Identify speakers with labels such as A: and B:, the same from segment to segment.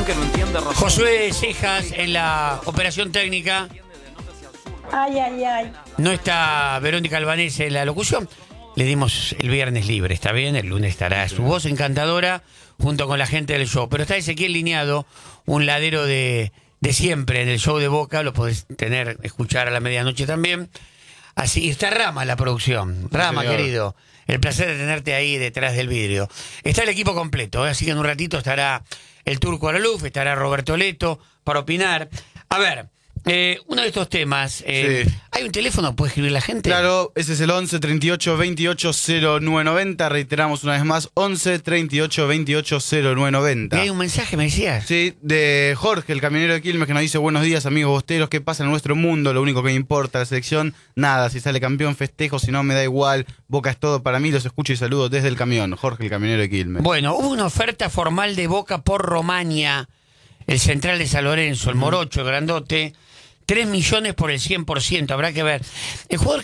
A: que no entiende razón.
B: Josué Cejas en la operación técnica.
C: Ay, ay, ay.
B: No está Verónica Albanese en la locución. Le dimos el viernes libre, está bien. El lunes estará su voz encantadora junto con la gente del show. Pero está Ezequiel Liñado, un ladero de siempre en el show de Boca. Lo podés escuchar a la medianoche también. Así está Rama en la producción. Rama,
D: señor.
B: querido, el placer de tenerte ahí detrás del vidrio. Está el equipo completo, así que en un ratito estará el Turco Araluf, estará Roberto Leto para opinar. A ver, uno de estos temas,
D: Sí.
B: ¿hay un teléfono? ¿Puede escribir la gente?
D: Claro, ese es el 11 38 28 0990. Reiteramos una vez más, 11 38 28
B: ¿Y hay
D: 0990.
B: un mensaje, me decías?
D: Sí, de Jorge, el camionero de Quilmes, que nos dice: buenos días, amigos bosteros, ¿qué pasa en nuestro mundo? Lo único que me importa, la selección, nada, si sale campeón festejo, si no me da igual, Boca es todo para mí, los escucho y saludo desde el camión. Jorge, el camionero de Quilmes.
B: Bueno, hubo una oferta formal de Boca por Romaña, el central de San Lorenzo, el morocho, el grandote, 3 millones por el 100%, habrá que ver. El jugador...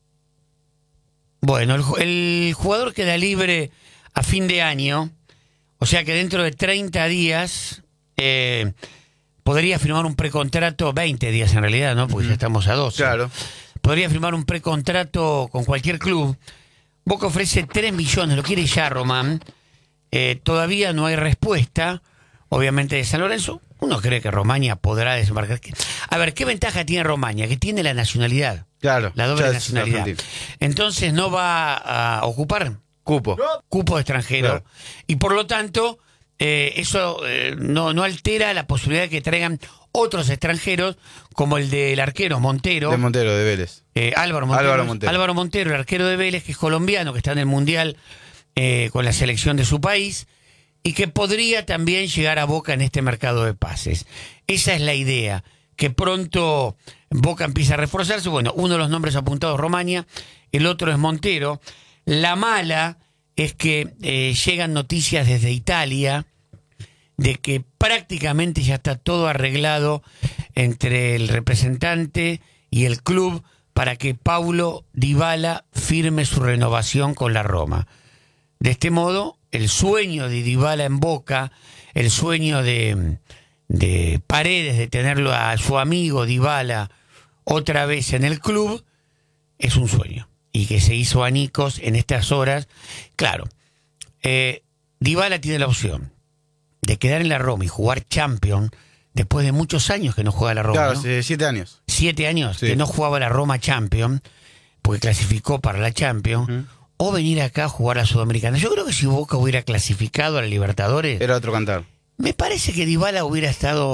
B: Bueno, el jugador queda libre a fin de año, o sea que dentro de 30 días podría firmar un precontrato, 20 días en realidad, ¿no? Porque ya estamos a 12.
D: Claro.
B: Podría firmar un precontrato con cualquier club. Boca ofrece 3 millones, lo quiere ya Román. Todavía no hay respuesta, obviamente, de San Lorenzo. Uno cree que Romaña podrá desembarcar. A ver, ¿qué ventaja tiene Romaña? Que tiene la nacionalidad.
D: Claro,
B: La doble
D: ya es
B: nacionalidad.
D: argentino.
B: Entonces no va a ocupar
D: Cupo.
B: cupo extranjero.
D: Claro.
B: Y por lo tanto, eso no altera la posibilidad de que traigan otros extranjeros, como el del arquero Montero.
D: De Montero, de Vélez.
B: Álvaro Montero.
D: Álvaro Montero.
B: Álvaro Montero, el arquero de Vélez, que es colombiano, que está en el Mundial con la selección de su país, y que podría también llegar a Boca en este mercado de pases. Esa es la idea, que pronto Boca empieza a reforzarse. Bueno, uno de los nombres apuntados es Romaña, el otro es Montero. La mala es que llegan noticias desde Italia de que prácticamente ya está todo arreglado entre el representante y el club para que Paulo Dybala firme su renovación con la Roma. De este modo, el sueño de Dybala en Boca, el sueño de Paredes de tenerlo a su amigo Dybala otra vez en el club, es un sueño. Y que se hizo añicos en estas horas. Claro, Dybala tiene la opción de quedar en la Roma y jugar Champions después de muchos años que no juega la Roma.
D: Claro,
B: ¿no?
D: hace 7 años.
B: 7 años
D: Sí.
B: que no jugaba la Roma Champions, porque clasificó para la Champions, o venir acá a jugar a la Sudamericana. Yo creo que si Boca hubiera clasificado a la Libertadores,
D: Era otro cantar.
B: me parece que Dybala hubiera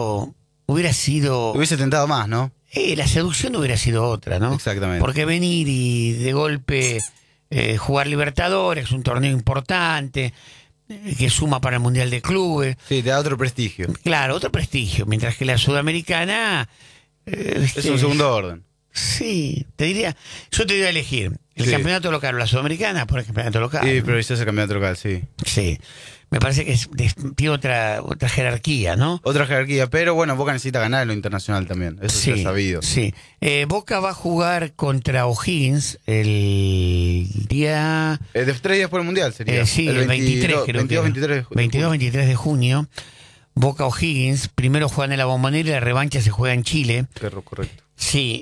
B: sido...
D: Hubiese tentado más, ¿no?
B: la seducción hubiera sido otra, ¿no?
D: Exactamente.
B: Porque venir y de golpe jugar Libertadores, es un torneo importante, que suma para el Mundial de Clubes.
D: Sí, te da otro prestigio.
B: Claro, otro prestigio, mientras que la Sudamericana...
D: Es un segundo orden.
B: Sí, yo te diría a elegir el
D: Sí.
B: campeonato local o la Sudamericana por el campeonato local.
D: Sí, pero ese es el campeonato local, sí.
B: Sí, me parece que tiene otra jerarquía, ¿no?
D: Otra jerarquía, pero bueno, Boca necesita ganar en lo internacional también. Eso se ha sabido.
B: Sí. Boca va a jugar contra O'Higgins el día...
D: De 3 días por el Mundial sería.
B: sí, el 23 creo que 22-23 de junio. Boca O'Higgins, primero juegan en la Bombonera y la revancha se juega en Chile.
D: Correcto.
B: Sí,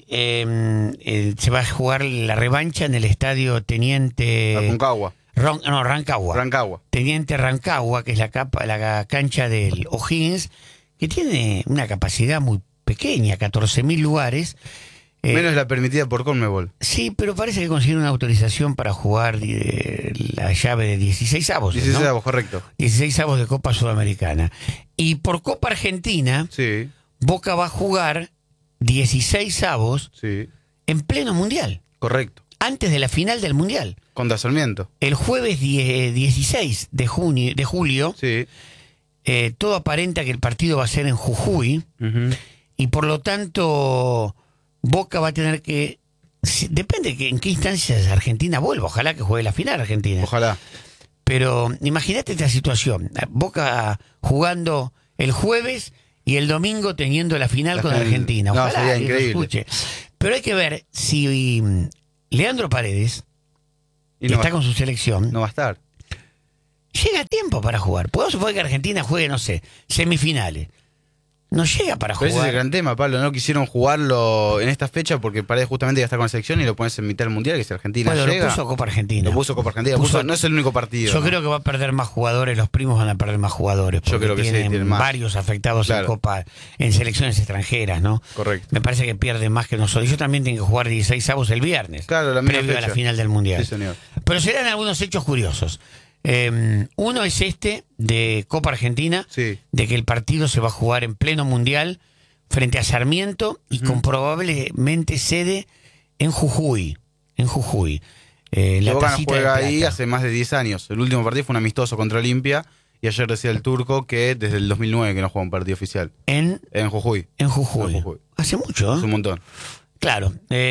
B: se va a jugar la revancha en el estadio Teniente...
D: Aconcagua.
B: Rancagua. Teniente Rancagua, que es la cancha del O'Higgins, que tiene una capacidad muy pequeña, 14.000 lugares.
D: Menos la permitida por Conmebol.
B: Sí, pero parece que consiguieron una autorización para jugar la llave de 16avos.
D: 16avos, correcto.
B: 16avos de Copa Sudamericana. Y por Copa Argentina,
D: Sí,
B: Boca va a jugar 16avos
D: sí.
B: en pleno Mundial,
D: Correcto.
B: antes de la final del Mundial.
D: Contra Sarmiento.
B: El jueves 16 de julio,
D: Sí.
B: todo aparenta que el partido va a ser en Jujuy,
D: Ujú.
B: y por lo tanto Boca va a tener que... Depende en qué instancias Argentina vuelva. Ojalá que juegue la final Argentina.
D: Ojalá.
B: Pero imagínate esta situación. Boca jugando el jueves y el domingo teniendo la final con Argentina.
D: No,
B: Ojalá
D: sería
B: que lo
D: increíble.
B: escuche. Pero hay que ver si Leandro Paredes
D: Y no
B: está
D: va,
B: con su selección.
D: no va a estar.
B: llega a tiempo para jugar. Podemos suponer que Argentina juegue, no sé, semifinales. No llega para
D: Pero ese es
B: jugar.
D: el gran tema, Pablo. No quisieron jugarlo en esta fecha porque Paredes justamente iba a estar con la selección y lo pones en mitad del mundial, que si Argentina
B: Bueno,
D: llega.
B: lo puso Copa Argentina.
D: Lo puso Copa Argentina. No es el único partido.
B: Yo
D: ¿no?
B: creo que va a perder más jugadores, los primos van a perder más jugadores.
D: Yo creo que sí,
B: tienen
D: tienen más.
B: varios afectados
D: Claro.
B: en Copa, en selecciones extranjeras, ¿no?
D: Correcto.
B: Me parece que pierden más que nosotros. Yo también tengo que jugar 16 avos el viernes.
D: Claro, la misma
B: previo
D: fecha.
B: a la final del Mundial.
D: Sí, señor.
B: Pero se dan algunos hechos curiosos. Uno es este de Copa Argentina,
D: Sí.
B: de que el partido se va a jugar en pleno Mundial frente a Sarmiento y con probablemente sede en Jujuy. En Jujuy.
D: La Boca no
B: Tacita de
D: juega ahí
B: Plata.
D: hace más de 10 años. El último partido fue un amistoso contra Olimpia. Y ayer decía el turco que desde el 2009 que no juega un partido oficial.
B: En
D: Jujuy.
B: Jujuy.
D: En Jujuy.
B: Hace mucho,
D: Es
B: ¿eh?
D: un montón.
B: Claro.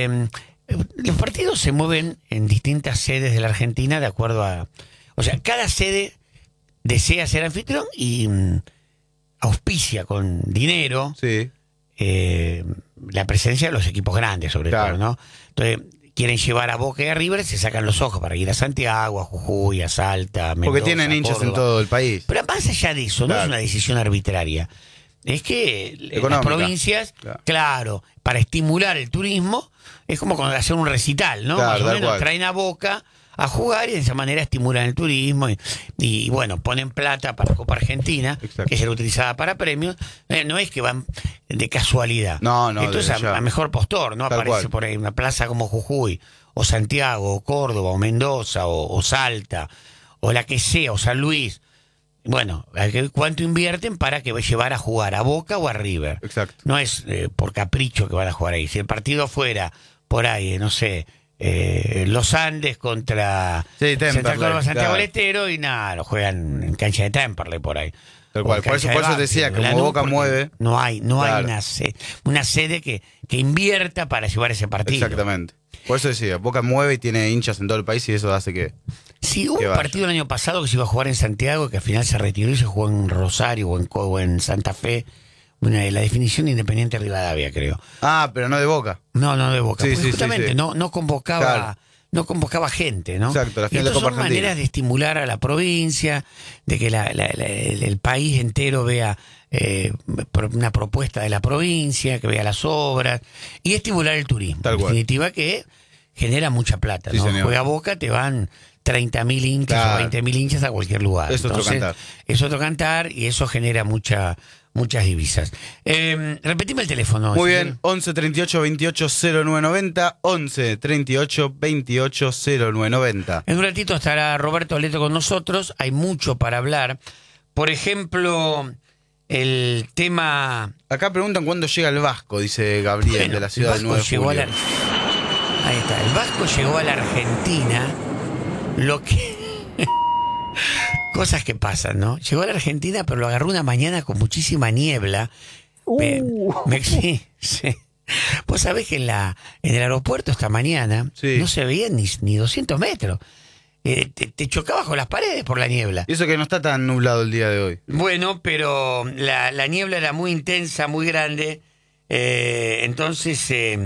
B: Los partidos se mueven en distintas sedes de la Argentina de acuerdo a... O sea, cada sede desea ser anfitrión y auspicia con dinero
D: Sí.
B: la presencia de los equipos grandes, sobre
D: Claro.
B: todo, ¿no? Entonces, quieren llevar a Boca y a River, se sacan los ojos para ir a Santiago, a Jujuy, a Salta, a Mendoza,
D: Porque tienen hinchas en
B: Córdoba.
D: todo el país.
B: Pero más allá de eso, no
D: Claro.
B: es una decisión arbitraria. Es que las
D: Económica.
B: provincias,
D: Claro.
B: claro, para estimular el turismo, es como cuando hacer un recital, ¿no?
D: Claro,
B: Más o
D: tal
B: menos
D: cual.
B: traen a Boca a jugar y de esa manera estimulan el turismo y bueno, ponen plata para Copa Argentina,
D: Exacto.
B: que será utilizada para premios. No es que van de casualidad.
D: No,
B: Entonces
D: desde ya.
B: a mejor postor, ¿no?
D: Tal
B: Aparece
D: cual.
B: por ahí una plaza como Jujuy, o Santiago, o Córdoba, o Mendoza, o Salta, o la que sea, o San Luis. Bueno, ¿cuánto invierten para que llevar a jugar a Boca o a River?
D: Exacto.
B: No es por capricho que van a jugar ahí. Si el partido fuera por ahí, no sé, Los Andes contra
D: Sí,
B: Santa
D: Temperley,
B: Córdoba, Santiago
D: claro.
B: del Estero, y nada, lo juegan en cancha de Temperley por ahí.
D: Tal
B: O
D: cual.
B: en
D: Por eso
B: cancha de
D: te
B: Banfield,
D: decía, como
B: Lanús,
D: Boca
B: porque
D: mueve.
B: No hay
D: Claro.
B: una sede que invierta para llevar ese partido.
D: Exactamente. Por eso decía, Boca mueve y tiene hinchas en todo el país y eso hace que...
B: Sí, hubo
D: Que
B: un
D: vaya.
B: partido el año pasado que se iba a jugar en Santiago, que al final se retiró y se jugó en Rosario o en Santa Fe. La definición de Independiente Rivadavia, creo.
D: Ah, pero no de Boca.
B: No de Boca.
D: Sí,
B: Porque
D: sí,
B: justamente
D: sí.
B: no convocaba.
D: Claro.
B: No convocaba gente, ¿no?
D: Exacto, la
B: Y
D: final de
B: estas
D: Copa
B: son
D: Argentina.
B: maneras de estimular a la provincia, de que el país entero vea una propuesta de la provincia, que vea las obras y estimular el turismo.
D: Tal
B: en
D: cual.
B: definitiva, que genera mucha plata,
D: Sí,
B: ¿no?
D: señor.
B: Juega Boca, te van 30.000 hinchas
D: Claro.
B: o 20.000 hinchas a cualquier lugar.
D: Es otro cantar.
B: Es otro cantar y eso genera muchas divisas. Repetime el teléfono.
D: Muy
B: si
D: bien,
B: quieres.
D: 11 38 28 0990, 11 38 28 0990.
B: En un ratito estará Roberto Aleto con nosotros. Hay mucho para hablar. Por ejemplo, el tema...
D: Acá preguntan cuándo llega el Vasco, dice Gabriel,
B: Bueno,
D: de la ciudad
B: el
D: del
B: Vasco
D: 9 de
B: llegó
D: julio.
B: a la... Ahí está. El Vasco llegó a la Argentina. Lo que... Cosas que pasan, ¿no? Llegó a la Argentina, pero lo agarró una mañana con muchísima niebla. Sí. Vos sabés que en el aeropuerto esta mañana
D: Sí.
B: no se veían ni 200 metros. Te chocabas con las paredes por la niebla.
D: Y eso que no está tan nublado el día de hoy.
B: Bueno, pero la niebla era muy intensa, muy grande. Entonces,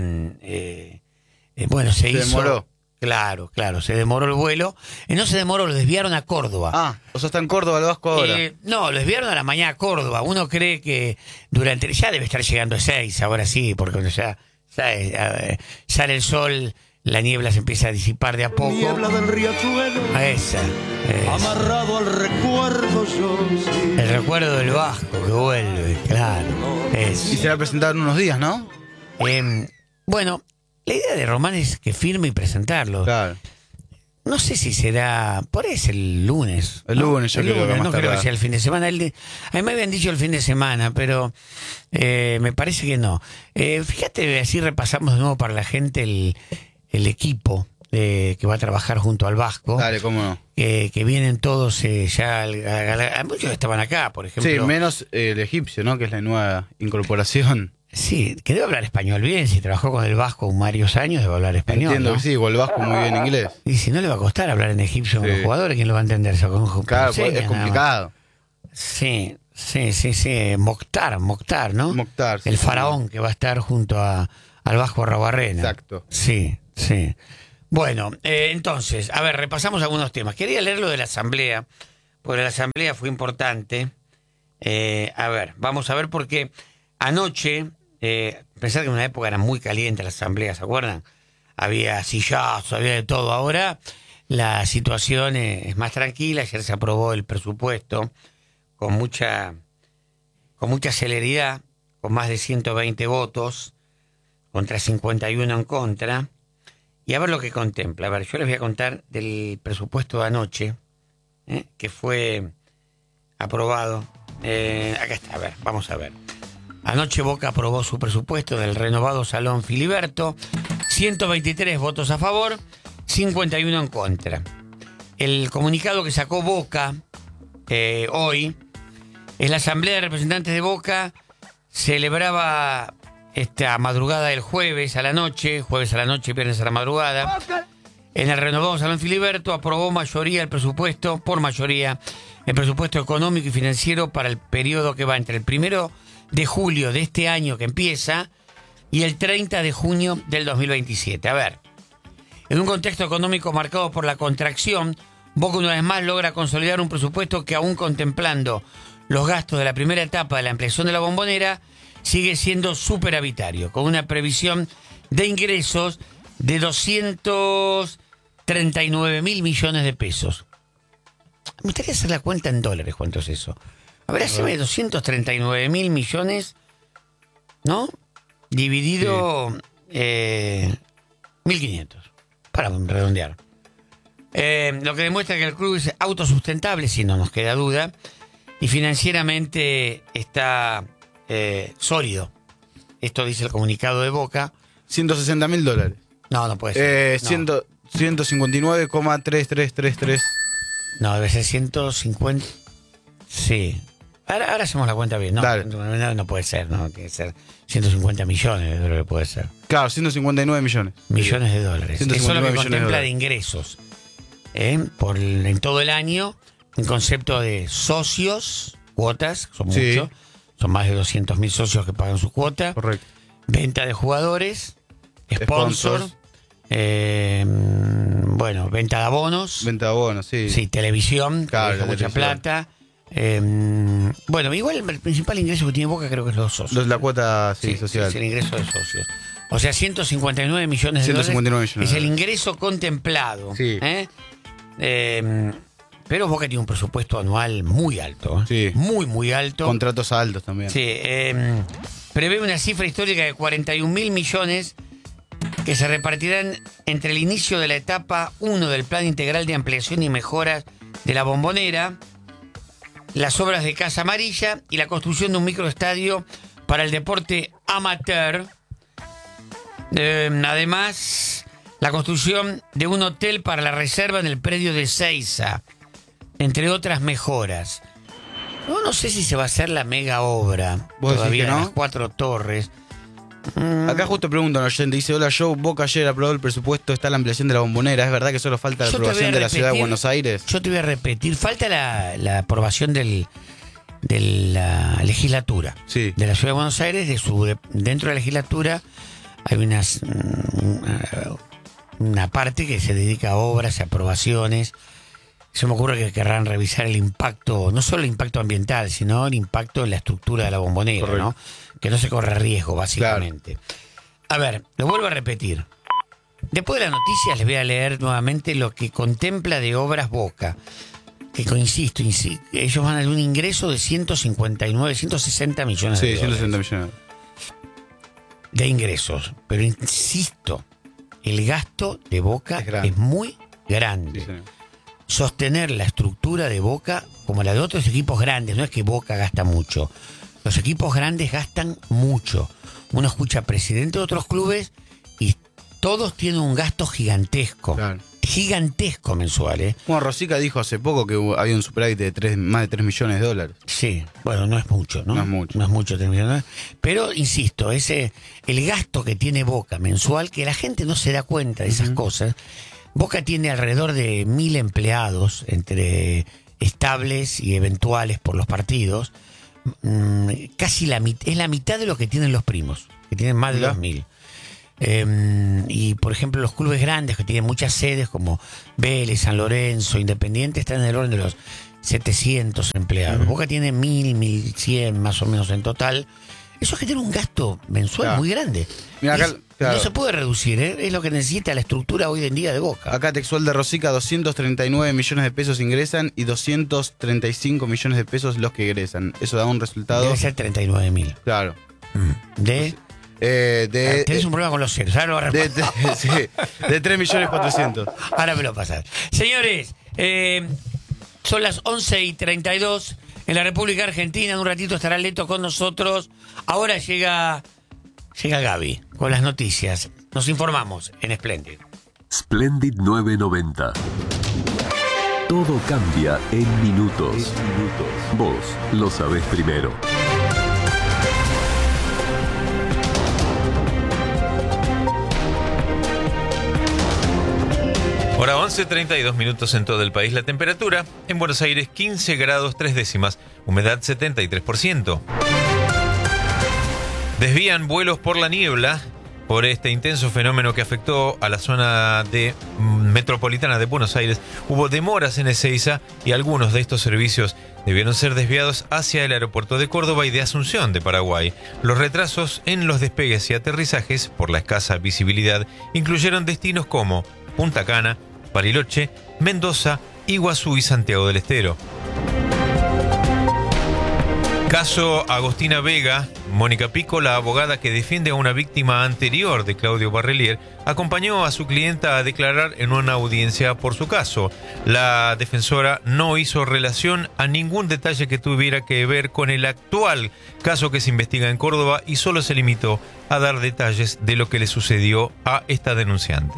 B: bueno, se hizo...
D: demoró.
B: Claro, se demoró el vuelo. No se demoró, lo desviaron a Córdoba.
D: Ah, o sea, está en Córdoba el Vasco ahora.
B: No, lo desviaron a la mañana a Córdoba. Uno cree que ya debe estar llegando a 6, ahora sí, porque cuando ya sale el sol, la niebla se empieza a disipar de a poco.
A: Niebla del riachuelo,
B: Esa.
A: amarrado al recuerdo yo. Sí.
B: El recuerdo del Vasco que vuelve, claro.
D: Y se va a presentar en unos días, ¿no?
B: Bueno, la idea de Román es que firme y presentarlo.
D: Claro.
B: No sé si será... Por ahí es el lunes.
D: El lunes, yo
B: El
D: creo que
B: lunes,
D: más
B: no creo que
D: tardar.
B: sea el fin de semana. A mí me habían dicho el fin de semana, pero me parece que no. Fíjate, así repasamos de nuevo para la gente el equipo que va a trabajar junto al Vasco.
D: Dale, cómo no.
B: Que vienen todos ya... muchos estaban acá, por ejemplo.
D: Sí, menos el egipcio, ¿no? Que es la nueva incorporación.
B: Sí, que debe hablar español bien. Si trabajó con el Vasco varios años, debe hablar español.
D: Entiendo
B: ¿no?
D: que sí, igual el Vasco muy bien inglés.
B: Y si no le va a costar hablar en egipcio con
D: Sí.
B: los jugadores, ¿quién lo va a entender eso? Con
D: Claro,
B: señas,
D: es
B: nada más.
D: complicado.
B: Sí. Mokhtar, ¿no?
D: Mokhtar, sí,
B: el
D: sí.
B: faraón que va a estar junto al Vasco Arrobarrena.
D: Exacto.
B: Sí. Bueno, entonces, a ver, repasamos algunos temas. Quería leer lo de la asamblea, porque la asamblea fue importante. A ver, vamos a ver porque anoche, pensar que en una época era muy caliente la asamblea, ¿se acuerdan? Había sillazos, había de todo. Ahora la situación es más tranquila. Ayer se aprobó el presupuesto con mucha celeridad, con más de 120 votos contra 51 en contra. Y a ver lo que contempla. A ver, yo les voy a contar del presupuesto de anoche, que fue aprobado. Acá está, a ver, vamos a ver. Anoche Boca aprobó su presupuesto del renovado Salón Filiberto. 123 votos a favor, 51 en contra. El comunicado que sacó Boca hoy es: la Asamblea de Representantes de Boca celebraba esta madrugada del jueves a la noche, viernes a la madrugada, en el renovado Salón Filiberto, aprobó por mayoría el presupuesto económico y financiero para el periodo que va entre el 1 de julio de este año que empieza y el 30 de junio del 2027. A ver, en un contexto económico marcado por la contracción, Boca una vez más logra consolidar un presupuesto que, aún contemplando los gastos de la primera etapa de la ampliación de la Bombonera, sigue siendo superavitario, con una previsión de ingresos de 239.000 millones de pesos. Me gustaría hacer la cuenta en dólares, ¿cuánto es eso? A ver, haceme 239.000 millones, ¿no? Dividido 1.500, para redondear. Lo que demuestra que el club es autosustentable, si no nos queda duda, y financieramente está sólido. Esto dice el comunicado de Boca.
D: $160.000.
B: No puede ser.
D: 159,3333.
B: No, debe ser 150. Sí. Ahora hacemos la cuenta bien. No, no puede ser, no. Tiene que ser 150 millones de dólares, puede ser.
D: Claro, 159 millones.
B: Millones de dólares.
D: 159
B: Eso es lo que
D: millones
B: contempla
D: de
B: de ingresos. En todo el año, en concepto de socios, cuotas, son muchos.
D: Sí.
B: Son más de 200.000 socios que pagan su cuota.
D: Correcto.
B: Venta de jugadores, sponsor, venta de abonos.
D: Venta de abonos, sí.
B: Sí, televisión,
D: Claro,
B: que deja mucha
D: televisión.
B: plata. Igual el principal ingreso que tiene Boca creo que es los socios.
D: La cuota social.
B: Es el ingreso de socios. O sea, 159 millones de
D: 159
B: dólares
D: millones.
B: es el ingreso contemplado.
D: Sí.
B: Pero Boca tiene un presupuesto anual muy alto.
D: Sí.
B: Muy alto.
D: Contratos altos también.
B: Sí. Prevé una cifra histórica de 41.000 millones que se repartirán entre el inicio de la etapa 1 del Plan Integral de Ampliación y Mejoras de la Bombonera, las obras de Casa Amarilla y la construcción de un microestadio para el deporte amateur. Además, la construcción de un hotel para la reserva en el predio de Seiza, entre otras mejoras. No sé si se va a hacer la mega obra
D: ¿Vos
B: todavía
D: decís que no?
B: de las 4 torres.
D: Acá justo preguntan al oyente, dice: hola Joe, Boca ayer aprobó el presupuesto, está la ampliación de la Bombonera, ¿es verdad que solo falta la
B: Yo te voy a
D: aprobación de la ciudad de
B: repetir-
D: Buenos Aires?
B: Yo te voy a repetir, falta la aprobación de la legislatura
D: Sí.
B: de la ciudad de Buenos Aires. Dentro de la legislatura hay una parte que se dedica a obras, a aprobaciones. Se me ocurre que querrán revisar el impacto, no solo el impacto ambiental, sino el impacto en la estructura de la Bombonera,
D: Correcto.
B: ¿no? Que no se corre riesgo, básicamente. A ver, lo vuelvo a repetir. Después de las noticias les voy a leer nuevamente lo que contempla de obras Boca. Que insisto, ellos van a dar un ingreso de 160 millones
D: Sí,
B: de dólares
D: 160 millones.
B: de ingresos. Pero insisto, el gasto de Boca
D: Es grande.
B: es muy grande.
D: Sí, señor.
B: Sostener la estructura de Boca como la de otros equipos grandes, no es que Boca gasta mucho. Los equipos grandes gastan mucho. Uno escucha presidente de otros clubes y todos tienen un gasto gigantesco.
D: Claro.
B: Gigantesco mensual, ¿eh?
D: Bueno, Rosica dijo hace poco que había un superávit de más de 3 millones de dólares.
B: Sí, bueno, no es mucho, ¿no?
D: No es mucho.
B: No es mucho, 3 millones. Pero, insisto, el gasto que tiene Boca mensual, que la gente no se da cuenta de esas cosas. Boca tiene alrededor de 1.000 empleados, entre estables y eventuales por los partidos. Casi es la mitad de lo que tienen los primos, que tienen más de
D: Mirá.
B: 2.000. Y por ejemplo los clubes grandes que tienen muchas sedes como Vélez, San Lorenzo, Independiente, están en el orden de los 700 empleados. Boca tiene 1.100 más o menos en total. Eso genera un gasto mensual muy grande.
D: Mira, acá,
B: no se puede reducir, es lo que necesita la estructura hoy en día de Boca.
D: Acá Texuel de Rosica, 239 millones de pesos ingresan y 235 millones de pesos los que egresan. Eso da un resultado...
B: Debe ser 39.000.
D: Claro.
B: Tenés un problema con los ceros. Ahora
D: de 3.400.000.
B: Ahora me lo pasas. Señores, son las 11:32 en la República Argentina. En un ratito estará Leto con nosotros. Ahora llega Gaby con las noticias. Nos informamos en Splendid.
E: Splendid 990. Todo cambia en minutos. Vos lo sabés primero.
F: Hora 11:32 minutos en todo el país. La temperatura en Buenos Aires 15 grados 3 décimas, humedad 73%. Desvían vuelos por la niebla por este intenso fenómeno que afectó a la zona metropolitana de Buenos Aires. Hubo demoras en Ezeiza y algunos de estos servicios debieron ser desviados hacia el aeropuerto de Córdoba y de Asunción de Paraguay. Los retrasos en los despegues y aterrizajes por la escasa visibilidad incluyeron destinos como Punta Cana, Bariloche, Mendoza, Iguazú y Santiago del Estero. Caso Agostina Vega. Mónica Pico, la abogada que defiende a una víctima anterior de Claudio Barrelier, acompañó a su clienta a declarar en una audiencia por su caso. La defensora no hizo relación a ningún detalle que tuviera que ver con el actual caso que se investiga en Córdoba y solo se limitó a dar detalles de lo que le sucedió a esta denunciante.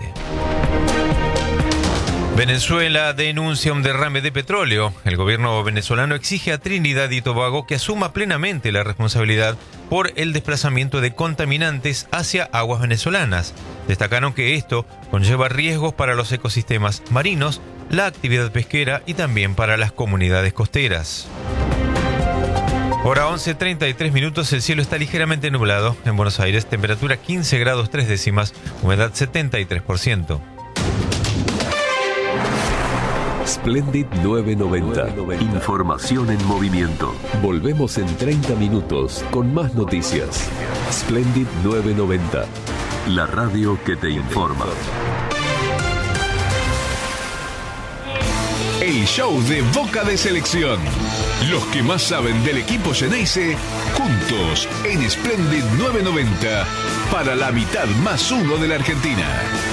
F: Venezuela denuncia un derrame de petróleo. El gobierno venezolano exige a Trinidad y Tobago que asuma plenamente la responsabilidad por el desplazamiento de contaminantes hacia aguas venezolanas. Destacaron que esto conlleva riesgos para los ecosistemas marinos, la actividad pesquera y también para las comunidades costeras. Hora 11:33 minutos, el cielo está ligeramente nublado en Buenos Aires, temperatura 15 grados 3 décimas, humedad 73%.
E: Splendid 990. Información en movimiento. Volvemos en 30 minutos con más noticias. Splendid 990. La radio que te informa.
G: El show de Boca de Selección. Los que más saben del equipo Xeneize, juntos en Splendid 990 para la mitad más uno de la Argentina.